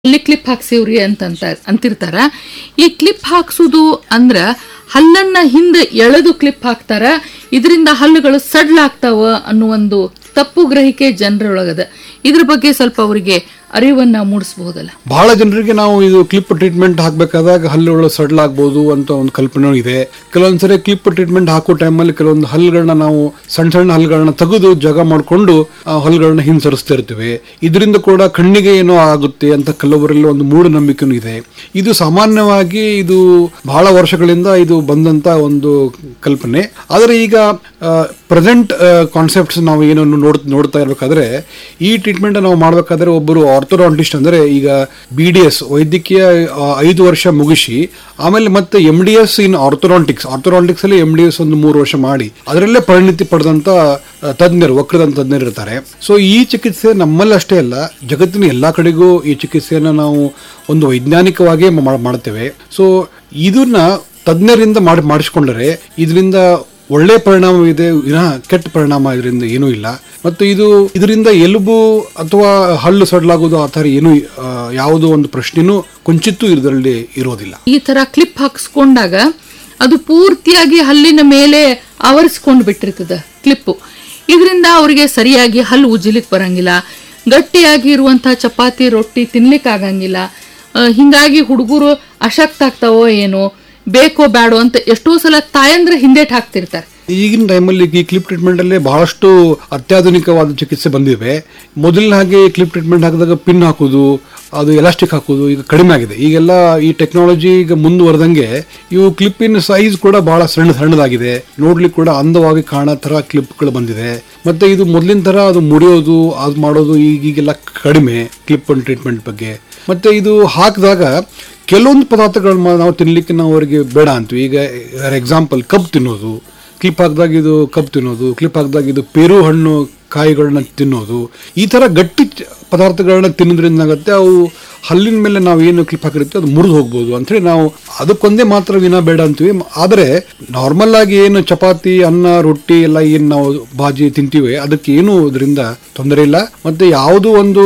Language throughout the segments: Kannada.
ಅಲ್ಲಿ ಕ್ಲಿಪ್ ಹಾಕ್ಸಿವ್ರಿ ಅಂತಿರ್ತಾರ. ಈ ಕ್ಲಿಪ್ ಹಾಕ್ಸುದು ಅಂದ್ರ ಹಲ್ಲನ್ನ ಹಿಂದೆ ಎಳೆದು ಕ್ಲಿಪ್ ಹಾಕ್ತಾರ, ಇದರಿಂದ ಹಲ್ಲುಗಳು ಸಡ್ಲಾಗ್ತಾವ ಅನ್ನೋ ಒಂದು ತಪ್ಪು ಗ್ರಹಿಕೆ ಜನರೊಳಗದ. ಇದ್ರ ಬಗ್ಗೆ ಸ್ವಲ್ಪ ಅವರಿಗೆ ಅರಿವನ್ನ ಮೂಡಿಸಬಹುದಲ್ಲ. ಬಹಳ ಜನರಿಗೆ ನಾವು ಇದು ಕ್ಲಿಪ್ ಟ್ರೀಟ್ಮೆಂಟ್ ಹಾಕ್ಬೇಕಾದಾಗ ಹಲ್ಲುಗಳು ಸಡ್ಲಾಗ್ಬೋದು ಅಂತ ಒಂದು ಕಲ್ಪನೆ ಇದೆ. ಕೆಲವೊಂದ್ಸರಿ ಕ್ಲಿಪ್ ಟ್ರೀಟ್ಮೆಂಟ್ ಹಾಕೋ ಟೈಮಲ್ಲಿ ಕೆಲವೊಂದು ಹಲ್ಲುಗಳನ್ನ ನಾವು ಸಣ್ಣ ಸಣ್ಣ ಹಲ್ಲುಗಳನ್ನ ತೆಗೆದು ಜಾಗ ಮಾಡಿಕೊಂಡು ಹಲ್ಲುಗಳನ್ನ ಹಿಂಸರಿಸ್ತಾ ಇರ್ತೀವಿ. ಇದರಿಂದ ಕೂಡ ಕಣ್ಣಿಗೆ ಏನೋ ಆಗುತ್ತೆ ಅಂತ ಕೆಲವರಲ್ಲಿ ಒಂದು ಮೂಢನಂಬಿಕೆನೂ ಇದೆ. ಇದು ಸಾಮಾನ್ಯವಾಗಿ ಇದು ಬಹಳ ವರ್ಷಗಳಿಂದ ಇದು ಬಂದಂತ ಒಂದು ಕಲ್ಪನೆ. ಆದರೆ ಈಗ ಪ್ರೆಸೆಂಟ್ ಕಾನ್ಸೆಪ್ಟ್ಸ್ ನಾವು ಏನನ್ನು ನೋಡ್ತಾ ಇರಬೇಕಾದ್ರೆ ಈ ಟ್ರೀಟ್ಮೆಂಟ್ ನಾವು ಮಾಡಬೇಕಾದ್ರೆ ಒಬ್ಬರು ಆರ್ಥೋಡಾಂಟಿಸ್ಟ್ ಅಂದ್ರೆ ಈಗ BDS ವೈದ್ಯಕೀಯ 5 ವರ್ಷ ಮುಗಿಸಿ ಆಮೇಲೆ ಮತ್ತೆ MDS ಇನ್ ಆರ್ಥೋಡಾಂಟಿಕ್ಸ್ ಅಲ್ಲಿ MDS ಒಂದು 3 ವರ್ಷ ಮಾಡಿ ಅದರಲ್ಲೇ ಪರಿಣಿತಿ ಪಡೆದಂತ ತಜ್ಞರು, ವಕ್ರದಂತ ತಜ್ಞರು ಇರ್ತಾರೆ. ಸೊ ಈ ಚಿಕಿತ್ಸೆ ನಮ್ಮಲ್ಲಿ ಅಷ್ಟೇ ಅಲ್ಲ, ಜಗತ್ತಿನ ಎಲ್ಲಾ ಕಡೆಗೂ ಈ ಚಿಕಿತ್ಸೆಯನ್ನ ನಾವು ಒಂದು ವೈಜ್ಞಾನಿಕವಾಗಿ ಮಾಡ್ತೇವೆ. ಸೊ ಇದನ್ನ ತಜ್ಞರಿಂದ ಮಾಡಿಸ್ಕೊಂಡ್ರೆ ಇದರಿಂದ ಒಳ್ಳೆ ಪರಿಣಾಮ ಇದೆ, ಕೆಟ್ಟ ಪರಿಣಾಮ ಇದರಿಂದ ಏನೂ ಇಲ್ಲ. ಮತ್ತು ಇದರಿಂದ ಎಲುಬು ಅಥವಾ ಹಲ್ಲು ಸಡ್ಲಾಗೋದು ಆ ಥರ ಏನು ಯಾವುದೋ ಒಂದು ಪ್ರಶ್ನೆನೂ ಕೊಂಚಿತ್ತೂ ಇದರಲ್ಲಿ ಇರೋದಿಲ್ಲ. ಈ ತರ ಕ್ಲಿಪ್ ಹಾಕ್ಸ್ಕೊಂಡಾಗ ಅದು ಪೂರ್ತಿಯಾಗಿ ಹಲ್ಲಿನ ಮೇಲೆ ಆವರಿಸ್ಕೊಂಡು ಬಿಟ್ಟಿರ್ತದ ಕ್ಲಿಪ್ಪು. ಇದರಿಂದ ಅವರಿಗೆ ಸರಿಯಾಗಿ ಹಲ್ಲು ಉಜ್ಜಲಿಕ್ಕೆ ಬರಂಗಿಲ್ಲ, ಗಟ್ಟಿಯಾಗಿ ಇರುವಂತಹ ಚಪಾತಿ ರೊಟ್ಟಿ ತಿನ್ಲಿಕ್ಕೆ ಆಗಂಗಿಲ್ಲ. ಹಿಂಗಾಗಿ ಹುಡುಗರು ಅಶಕ್ತ ಆಗ್ತಾವೋ ಏನೋ, ಬೇಕೋ ಬೇಡೋ ಅಂತ ಎಷ್ಟೋ ಸಲ ತಾಯಂದ್ರ ಹಿಂದೇಟ್ ಹಾಕ್ತಿರ್ತಾರೆ. ಈಗಿನ ಟೈಮಲ್ಲಿ ಈ ಕ್ಲಿಪ್ ಟ್ರೀಟ್ಮೆಂಟ್ ಅಲ್ಲೇ ಬಹಳಷ್ಟು ಅತ್ಯಾಧುನಿಕವಾದ ಚಿಕಿತ್ಸೆ ಬಂದಿವೆ. ಮೊದಲಿನ ಹಾಗೆ ಕ್ಲಿಪ್ ಟ್ರೀಟ್ಮೆಂಟ್ ಹಾಕಿದಾಗ ಪಿನ್ ಹಾಕೋದು, ಅದು ಎಲಾಸ್ಟಿಕ್ ಹಾಕೋದು ಈಗ ಕಡಿಮೆ ಆಗಿದೆ. ಈಗೆಲ್ಲ ಈ ಟೆಕ್ನಾಲಜಿ ಈಗ ಮುಂದುವರೆದಂಗೆ ಇವು ಕ್ಲಿಪ್ಪಿನ ಸೈಜ್ ಕೂಡ ಬಹಳ ಸಣ್ಣದಾಗಿದೆ, ನೋಡ್ಲಿಕ್ಕೆ ಕೂಡ ಅಂದವಾಗಿ ಕಾಣೋ ತರ ಕ್ಲಿಪ್ಗಳು ಬಂದಿದೆ. ಮತ್ತೆ ಇದು ಮೊದಲಿನ ತರ ಅದು ಮುಡಿಯೋದು ಅದು ಮಾಡೋದು ಈಗೆಲ್ಲ ಕಡಿಮೆ ಕ್ಲಿಪ್ ಟ್ರೀಟ್ಮೆಂಟ್ ಬಗ್ಗೆ. ಮತ್ತೆ ಇದು ಹಾಕಿದಾಗ ಕೆಲವೊಂದು ಪದಾರ್ಥಗಳನ್ನ ನಾವು ತಿನ್ಲಿಕ್ಕೆ ನಾವು ಅವರಿಗೆ ಬೇಡ ಅಂತೀವಿ. ಈಗ ಫಾರ್ ಎಕ್ಸಾಂಪಲ್ ಕಬ್ಬು ತಿನ್ನೋದು, ಕ್ಲಿಪ್ ಹಾಕಿದಾಗ ಇದು ಕಬ್ಬು ತಿನ್ನೋದು, ಕ್ಲಿಪ್ ಹಾಕಿದಾಗ ಇದು ಪೇರು ಹಣ್ಣು ಕಾಯಿಗಳನ್ನ ತಿನ್ನೋದು, ಈ ಥರ ಗಟ್ಟಿ ಪದಾರ್ಥಗಳನ್ನ ತಿನ್ನೋದ್ರಿಂದ ಆಗುತ್ತೆ ಅವು ಹಲ್ಲಿನ ಮೇಲೆ ನಾವು ಏನು ಕ್ಲಿಪ್ ಹಾಕಿರ್ತೀವಿ ಅದು ಮುರಿದು ಹೋಗ್ಬೋದು ಅಂಥೇಳಿ ನಾವು ಅದಕ್ಕೊಂದೇ ಮಾತ್ರ ವಿನ ಬೇಡ ಅಂತೀವಿ. ಆದರೆ ನಾರ್ಮಲ್ ಆಗಿ ಏನು ಚಪಾತಿ ಅನ್ನ ರೊಟ್ಟಿ ಎಲ್ಲ ಏನು ನಾವು ಬಾಜಿ ತಿಂತೀವಿ ಅದಕ್ಕೆ ಏನು ಇದರಿಂದ ತೊಂದರೆ ಇಲ್ಲ. ಮತ್ತೆ ಯಾವುದೋ ಒಂದು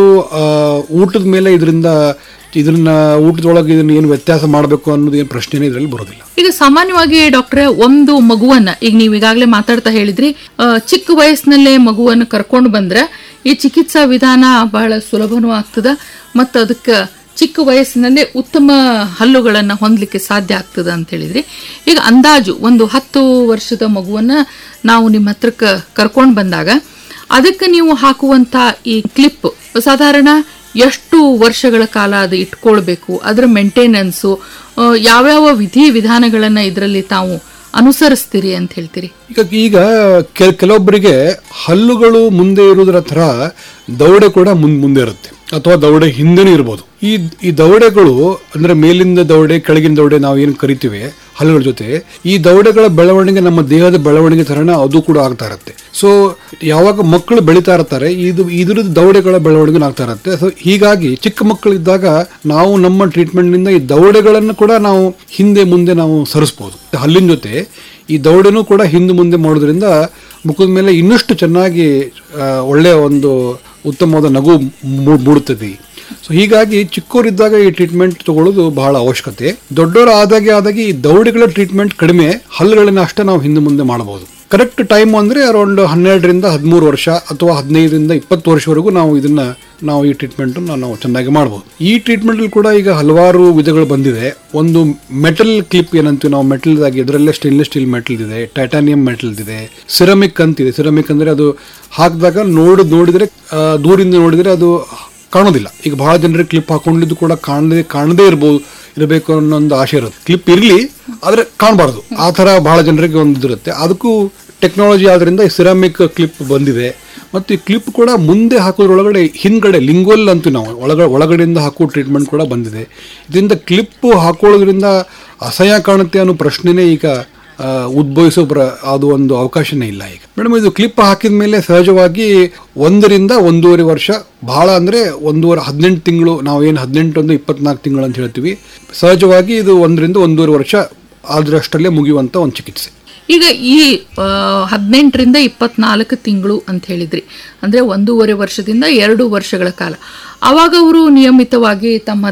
ಊಟದ ಮೇಲೆ ಇದನ್ನ ಊಟದೊಳಗೆ ಇದನ್ನ ಏನು ವ್ಯತ್ಯಾಸ ಮಾಡಬೇಕು ಅನ್ನೋದು ಏನು ಪ್ರಶ್ನೆನೇ ಇದರಲ್ಲಿ ಬರೋದಿಲ್ಲ. ಈಗ ಸಾಮಾನ್ಯವಾಗಿ ಡಾಕ್ಟ್ರೆ ಒಂದು ಮಗುವನ್ನ ಈಗ ನೀವು ಈಗಾಗಲೇ ಮಾತಾಡ್ತಾ ಹೇಳಿದ್ರಿ, ಚಿಕ್ಕ ವಯಸ್ಸಿನಲ್ಲೇ ಮಗುವನ್ನು ಕರ್ಕೊಂಡು ಬಂದ್ರೆ ಈ ಚಿಕಿತ್ಸಾ ವಿಧಾನ ಬಹಳ ಸುಲಭನೂ ಆಗ್ತದ ಮತ್ತು ಅದಕ್ಕೆ ಚಿಕ್ಕ ವಯಸ್ಸಿನಲ್ಲೇ ಉತ್ತಮ ಹಲ್ಲುಗಳನ್ನ ಹೊಂದಲಿಕ್ಕೆ ಸಾಧ್ಯ ಆಗ್ತದ ಅಂತ ಹೇಳಿದ್ರಿ. ಈಗ ಅಂದಾಜು ಒಂದು 10 ವರ್ಷದ ಮಗುವನ್ನ ನಾವು ನಿಮ್ಮ ಹತ್ರಕ್ಕೆ ಕರ್ಕೊಂಡು ಬಂದಾಗ ಅದಕ್ಕೆ ನೀವು ಹಾಕುವಂತ ಈ ಕ್ಲಿಪ್ ಸಾಧಾರಣ ಎಷ್ಟು ವರ್ಷಗಳ ಕಾಲ ಅದು ಇಟ್ಕೊಳ್ಬೇಕು, ಅದರ ಮೇಂಟೆನೆನ್ಸು, ಯಾವ್ಯಾವ ವಿಧಾನಗಳನ್ನ ಇದರಲ್ಲಿ ತಾವು ಅನುಸರಿಸ್ತೀರಿ ಅಂತ ಹೇಳ್ತೀರಿ? ಈಗ ಕೆಲವೊಬ್ಬರಿಗೆ ಹಲ್ಲುಗಳು ಮುಂದೆ ಇರುವುದರ ತರ ದವಡೆ ಕೂಡ ಮುಂದೆ ಇರುತ್ತೆ ಅಥವಾ ದವಡೆ ಹಿಂದೆನೂ ಇರ್ಬೋದು. ಈ ದವಡೆಗಳು ಅಂದ್ರೆ ಮೇಲಿಂದ ದವಡೆ ಕೆಳಗಿನ ದವಡೆ ನಾವು ಏನು ಕರಿತೀವಿ ಹಲ್ಲುಗಳ ಜೊತೆ, ಈ ದವಡೆಗಳ ಬೆಳವಣಿಗೆ ನಮ್ಮ ದೇಹದ ಬೆಳವಣಿಗೆ ತರನ ಅದು ಕೂಡ ಆಗ್ತಾ ಇರುತ್ತೆ. ಸೊ ಯಾವಾಗ ಮಕ್ಕಳು ಬೆಳೀತಾ ಇರ್ತಾರೆ ಇದ್ರದ್ದು ದವಡೆಗಳ ಬೆಳವಣಿಗೆ ಆಗ್ತಾ ಇರುತ್ತೆ. ಸೊ ಹೀಗಾಗಿ ಚಿಕ್ಕ ಮಕ್ಕಳಿದ್ದಾಗ ನಾವು ನಮ್ಮ ಟ್ರೀಟ್ಮೆಂಟ್ ನಿಂದ ಈ ದವಡೆಗಳನ್ನು ಕೂಡ ನಾವು ಹಿಂದೆ ಮುಂದೆ ನಾವು ಸರಿಸಬಹುದು. ಹಲ್ಲಿನ ಜೊತೆ ಈ ದವಡೆನೂ ಕೂಡ ಹಿಂದೆ ಮುಂದೆ ಮಾಡೋದ್ರಿಂದ ಮುಖದ ಮೇಲೆ ಇನ್ನಷ್ಟು ಚೆನ್ನಾಗಿ ಒಳ್ಳೆಯ ಒಂದು ಉತ್ತಮವಾದ ನಗು ಮೂಡುತ್ತದೆ. ಸೊ ಹೀಗಾಗಿ ಚಿಕ್ಕವರಿದ್ದಾಗ ಈ ಟ್ರೀಟ್ಮೆಂಟ್ ತಗೊಳ್ಳೋದು ಬಹಳ ಅವಶ್ಯಕತೆ. ದೊಡ್ಡವರು ಆದಾಗೆ ಈ ದವಡೆಗಳ ಟ್ರೀಟ್ಮೆಂಟ್ ಕಡಿಮೆ, ಹಲ್ಲುಗಳನ್ನ ಅಷ್ಟೇ ನಾವು ಹಿಂದೆ ಮುಂದೆ ಮಾಡಬಹುದು. ಕರೆಕ್ಟ್ ಟೈಮ್ ಅಂದ್ರೆ ಅರೌಂಡ್ 12ರಿಂದ 13 ವರ್ಷ ಅಥವಾ 15ರಿಂದ 20 ವರ್ಷವರೆಗೂ ನಾವು ಈ ಟ್ರೀಟ್ಮೆಂಟ್ ನಾವು ಚೆನ್ನಾಗಿ ಮಾಡಬಹುದು. ಈ ಟ್ರೀಟ್ಮೆಂಟ್ ಅಲ್ಲಿ ಕೂಡ ಈಗ ಹಲವಾರು ವಿಧಗಳು ಬಂದಿದೆ. ಒಂದು ಮೆಟಲ್ ಕ್ಲಿಪ್ ಏನಂತೀವಿ ನಾವು, ಮೆಟಲ್ ಆಗಿ ಇದರಲ್ಲೇ ಸ್ಟೇನ್ಲೆಸ್ ಸ್ಟೀಲ್ ಮೆಟಲ್ ಇದೆ, ಟೈಟಾನಿಯಂ ಮೆಟಲ್ ಇದೆ, ಸಿರಮಿಕ್ ಅಂತಿದೆ. ಸಿರಮಿಕ್ ಅಂದ್ರೆ ಅದು ಹಾಕಿದಾಗ ನೋಡಿದ್ರೆ ದೂರಿಂದ ನೋಡಿದ್ರೆ ಅದು ಕಾಣೋದಿಲ್ಲ. ಈಗ ಬಹಳ ಜನರಿಗೆ ಕ್ಲಿಪ್ ಹಾಕೊಂಡಿದ್ದು ಕೂಡ ಕಾಣದೇ ಇರಬೇಕು ಅನ್ನೋ ಒಂದು ಆಸೆ ಇರುತ್ತೆ. ಕ್ಲಿಪ್ ಇರಲಿ ಆದ್ರೆ ಕಾಣಬಾರ್ದು, ಆ ತರ ಬಹಳ ಜನರಿಗೆ ಒಂದು ಇರುತ್ತೆ. ಅದಕ್ಕೂ ಟೆಕ್ನಾಲಜಿ ಆದ್ರಿಂದ ಈ ಸಿರಾಮಿಕ್ ಕ್ಲಿಪ್ ಬಂದಿದೆ. ಮತ್ತು ಈ ಕ್ಲಿಪ್ ಕೂಡ ಮುಂದೆ ಹಾಕೋದ್ರೊಳಗಡೆ ಹಿಂದ್ಗಡೆ ಲಿಂಗ್ವಲ್ ಅಂತೂ ನಾವು ಒಳಗಡೆಯಿಂದ ಹಾಕೋ ಟ್ರೀಟ್ಮೆಂಟ್ ಕೂಡ ಬಂದಿದೆ. ಇದರಿಂದ ಕ್ಲಿಪ್ ಹಾಕೊಳ್ಳೋದ್ರಿಂದ ಅಸಹ್ಯ ಕಾಣುತ್ತೆ ಅನ್ನೋ ಪ್ರಶ್ನೆನೇ ಈಗ ಉದ್ಭವಿಸೋ ಅದು ಒಂದು ಅವಕಾಶನೇ ಇಲ್ಲ ಈಗ. ಮೇಡಮ್, ಇದು ಕ್ಲಿಪ್ ಹಾಕಿದ ಮೇಲೆ ಸಹಜವಾಗಿ 1ರಿಂದ 1.5 ವರ್ಷ, ಬಹಳ ಅಂದ್ರೆ 18 ತಿಂಗಳು, ನಾವೇನು 18 ಒಂದು 24 ತಿಂಗಳು ಅಂತ ಹೇಳ್ತೀವಿ. ಸಹಜವಾಗಿ ಇದು 1ರಿಂದ 1.5 ವರ್ಷ ಆದ್ರಷ್ಟಲ್ಲೇ ಮುಗಿಯುವಂತ ಒಂದು ಚಿಕಿತ್ಸೆ. ಈಗ ಈ 18ರಿಂದ 24 ತಿಂಗಳು ಅಂತ ಹೇಳಿದ್ರಿ, ಅಂದ್ರೆ 1.5 ವರ್ಷದಿಂದ 2 ವರ್ಷಗಳ ಕಾಲ. ಅವಾಗ ಅವರು ನಿಯಮಿತವಾಗಿ ತಮ್ಮ